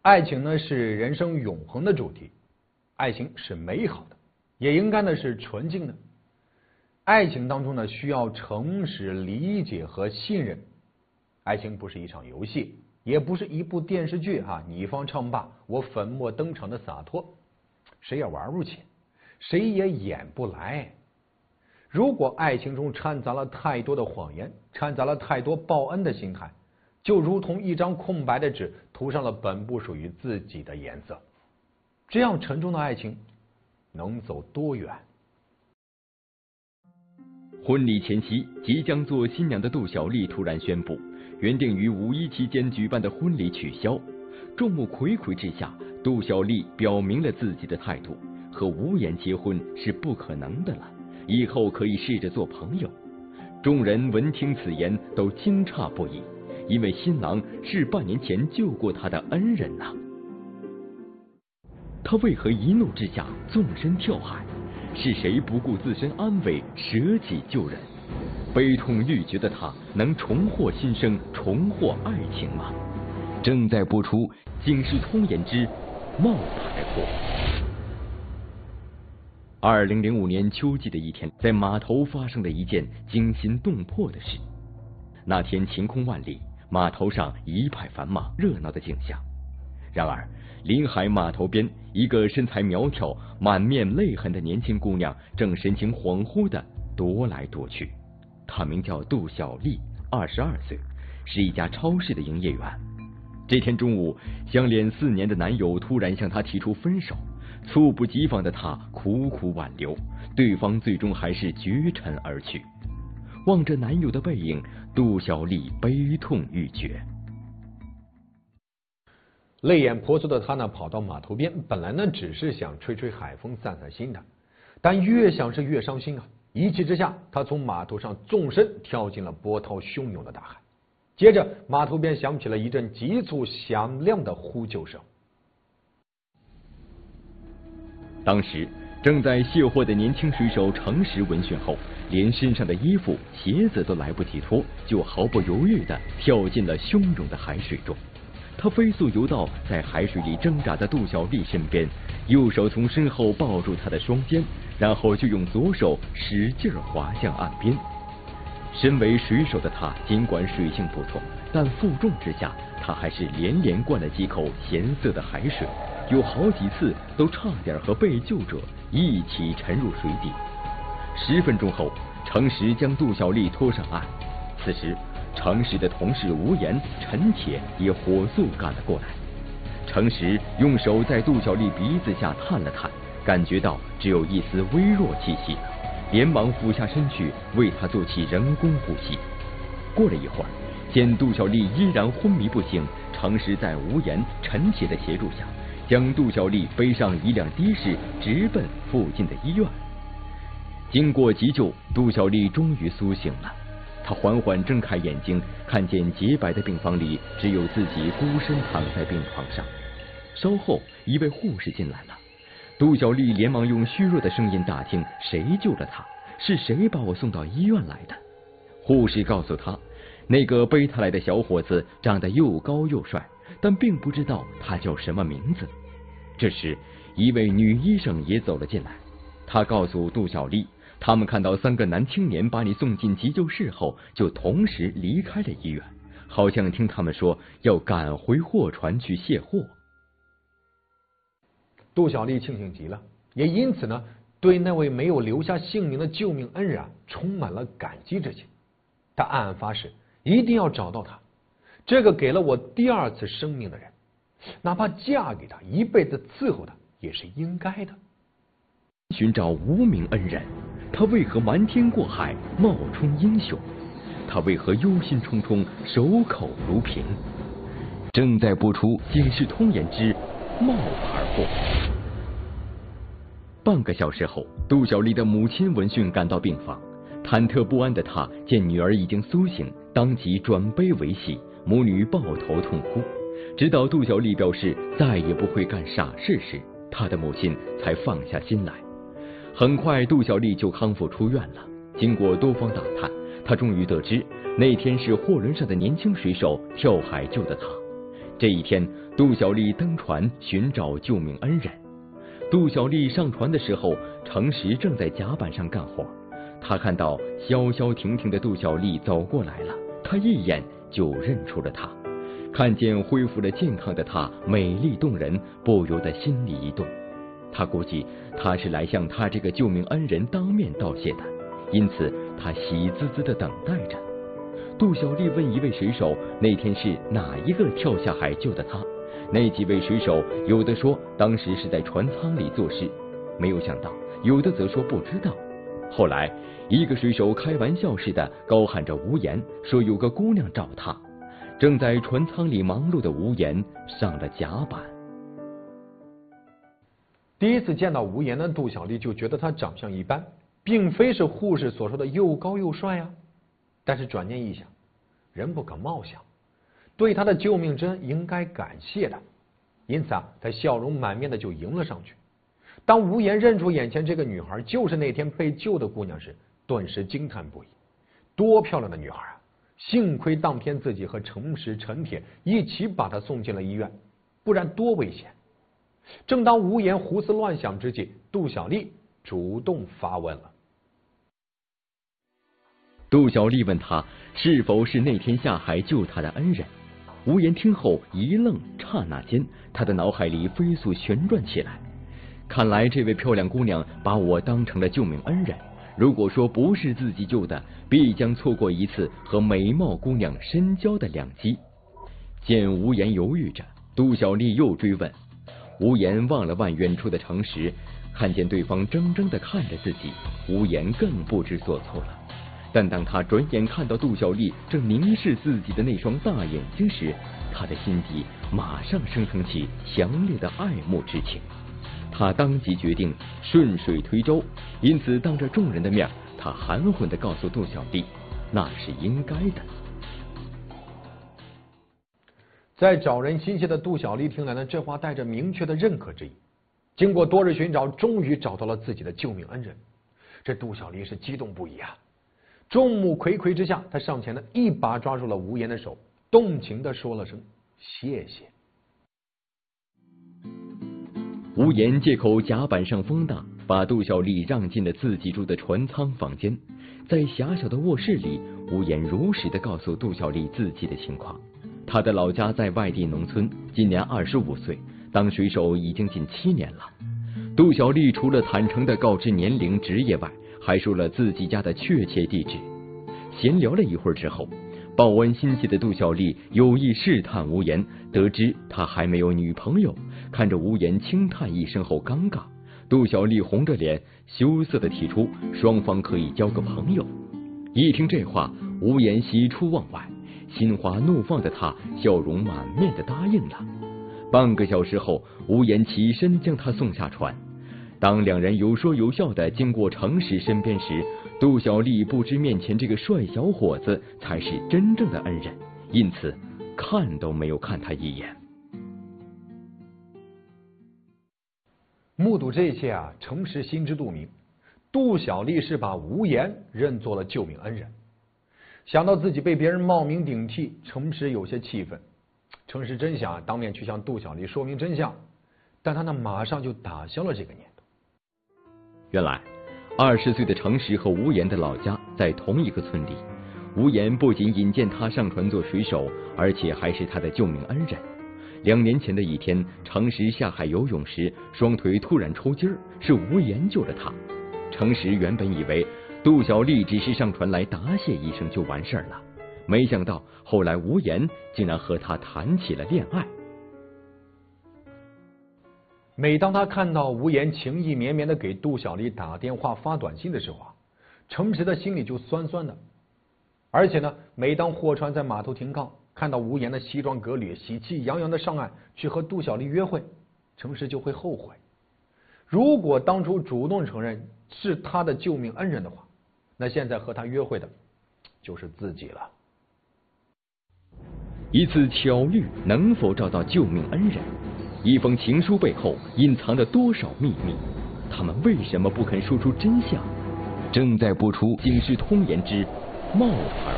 爱情呢是人生永恒的主题，爱情是美好的，也应该呢是纯净的。爱情当中呢需要诚实、理解和信任。爱情不是一场游戏，也不是一部电视剧你方唱罢我粉墨登场的洒脱，谁也玩不起，谁也演不来。如果爱情中掺杂了太多的谎言，掺杂了太多报恩的心态，就如同一张空白的纸涂上了本不属于自己的颜色，这样沉重的爱情能走多远？ 婚礼前夕，即将做新娘的杜小丽突然宣布，原定于5·1期间举办的婚礼取消。众目睽睽之下，杜小丽表明了自己的态度，和无言结婚是不可能的了，以后可以试着做朋友。众人闻听此言都惊诧不已，因为新郎是半年前救过他的恩人呐。他为何一怒之下纵身跳海？是谁不顾自身安危舍己救人？悲痛欲绝的他能重获新生，重获爱情吗？正在播出《警世通言之冒牌货》。2005年秋季的一天，在码头发生了一件惊心动魄的事。那天晴空万里，码头上一派繁忙热闹的景象。然而临海码头边，一个身材苗条、满面泪痕的年轻姑娘正神情恍惚地踱来踱去。她名叫杜小丽，22岁，是一家超市的营业员。这天中午，相恋4年的男友突然向她提出分手，猝不及防的她苦苦挽留，对方最终还是绝尘而去。望着男友的背影，杜小丽悲痛欲绝。 泪眼婆娑的她呢，跑到码头边，本来呢只是想吹吹海风、散散心的，但越想是越伤心啊！一气之下，她从码头上纵身跳进了波涛汹涌的大海。接着，码头边响起了一阵急促响亮的呼救声。 当时正在卸货的年轻水手程实闻讯后，连身上的衣服、鞋子都来不及脱，就毫不犹豫地跳进了汹涌的海水中。他飞速游到在海水里挣扎的杜小丽身边，右手从身后抱住她的双肩，然后就用左手使劲划向岸边。身为水手的他，尽管水性不错，但负重之下，他还是连连灌了几口咸涩的海水，有好几次都差点和被救者一起沉入水底。10分钟后，程实将杜小丽拖上岸。此时程实的同事无言、陈铁也火速赶了过来。程实用手在杜小丽鼻子下探了探，感觉到只有一丝微弱气息，连忙俯下身去为她做起人工呼吸。过了一会儿，见杜小丽依然昏迷不醒，程实在无言、陈铁的协助下，将杜小丽背上一辆的士，直奔附近的医院。经过急救，杜小丽终于苏醒了。他缓缓睁开眼睛，看见洁白的病房里只有自己孤身躺在病床上。稍后，一位护士进来了。杜小丽连忙用虚弱的声音打听谁救了她，是谁把我送到医院来的。护士告诉她，那个背她来的小伙子长得又高又帅，但并不知道他叫什么名字。这时，一位女医生也走了进来，她告诉杜小丽，他们看到3个男青年把你送进急救室后，就同时离开了医院，好像听他们说要赶回货船去卸货。 杜小丽庆幸极了，也因此呢，对那位没有留下姓名的救命恩人充满了感激之情。她暗暗发誓，一定要找到他，这个给了我第2次生命的人，哪怕嫁给他，一辈子伺候他，也是应该的。 寻找无名恩人，他为何瞒天过海，冒充英雄？他为何忧心忡忡，守口如瓶？正在播出《警世通言之冒牌货》。半个小时后，杜小丽的母亲闻讯赶到病房，忐忑不安的她见女儿已经苏醒，当即转悲为喜，母女抱头痛哭。直到杜小丽表示再也不会干傻事时，她的母亲才放下心来。很快，杜小丽就康复出院了。经过多方打探，她终于得知那天是货轮上的年轻水手跳海救的她。 这一天，杜小丽登船寻找救命恩人。杜小丽上船的时候，程实正在甲板上干活。他看到消消停停的杜小丽走过来了，他一眼就认出了她。看见恢复了健康的她美丽动人，不由得心里一动。他估计她是来向他这个救命恩人当面道谢的，因此他喜滋滋地等待着。杜小丽问一位水手，那天是哪一个跳下海救的他？那几位水手有的说当时是在船舱里做事，没有想到；有的则说不知道。后来一个水手开玩笑似的高喊着无言，说有个姑娘找他。正在船舱里忙碌的无言上了甲板。 第一次见到无言的杜小丽就觉得他长相一般，并非是护士所说的又高又帅啊。但是转念一想，人不可貌相，对他的救命之恩应该感谢的，因此他笑容满面的就迎了上去。当无言认出眼前这个女孩就是那天被救的姑娘时，顿时惊叹不已。多漂亮的女孩啊！幸亏当天自己和程实、陈铁一起把她送进了医院，不然多危险。正当无言胡思乱想之际，杜小丽主动发问了。 杜小丽问他是否是那天下海救他的恩人。无言听后一愣，刹那间他的脑海里飞速旋转起来。看来这位漂亮姑娘把我当成了救命恩人，如果说不是自己救的，必将错过一次和美貌姑娘深交的良机。见无言犹豫着，杜小丽又追问。无言望了望远处的程实，看见对方怔怔地看着自己，无言更不知所措了。但当他转眼看到杜小丽正凝视自己的那双大眼睛时，他的心底马上升腾起强烈的爱慕之情。他当即决定顺水推舟，因此当着众人的面，他含混地告诉杜小丽，那是应该的。 在找人心切的杜小丽听来呢，这话带着明确的认可之意。经过多日寻找，终于找到了自己的救命恩人。这杜小丽是激动不已啊！众目睽睽之下，他上前呢，一把抓住了无言的手，动情地说了声谢谢。 无言借口甲板上风大，把杜小丽让进了自己住的船舱房间。在狭小的卧室里，无言如实地告诉杜小丽自己的情况。他的老家在外地农村，今年25岁，当水手已经近7年了。杜小丽除了坦诚地告知年龄、职业外，还说了自己家的确切地址。闲聊了一会儿之后，报恩心切的杜小丽有意试探无言，得知他还没有女朋友，看着无言轻叹一声后尴尬，杜小丽红着脸羞涩地提出双方可以交个朋友。一听这话，无言喜出望外，心花怒放的他笑容满面地答应了。半个小时后，无言起身将他送下船。当两人有说有笑地经过程实身边时，杜小丽不知面前这个帅小伙子才是真正的恩人，因此看都没有看他一眼。 目睹这一切啊，程实心知肚明，杜小丽是把无言认作了救命恩人。想到自己被别人冒名顶替，程实有些气愤。程实真想当面去向杜小丽说明真相，但他那马上就打消了这个念头。 原来20岁的程实和无言的老家在同一个村里，无言不仅引荐他上船做水手，而且还是他的救命恩人。2年前的一天，程实下海游泳时，双腿突然抽筋，是无言救了他。程实原本以为杜小丽只是上船来答谢一声就完事了，没想到后来无言竟然和他谈起了恋爱。 每当他看到无言情意绵绵的给杜小丽打电话发短信的时候啊，程实的心里就酸酸的。而且呢，每当货船在码头停靠，看到无言的西装革履、喜气洋洋的上岸去和杜小丽约会，程实就会后悔。如果当初主动承认是他的救命恩人的话，那现在和他约会的就是自己了。 一次巧遇能否找到救命恩人？一封情书背后隐藏着多少秘密？他们为什么不肯说出真相？正在播出《警世通言之冒牌